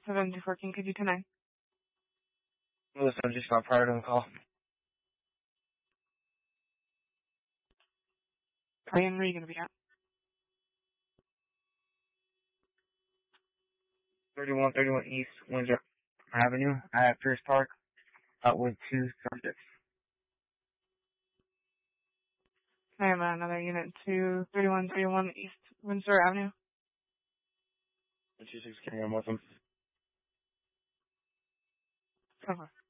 7214, could you 10-9? Lewis, I just got prior to the call. And where are you going to be at? 3131 East Windsor Avenue at Pierce Park, with 236. I have another unit to 3131 East Windsor Avenue. 26 carrying on with them. Over.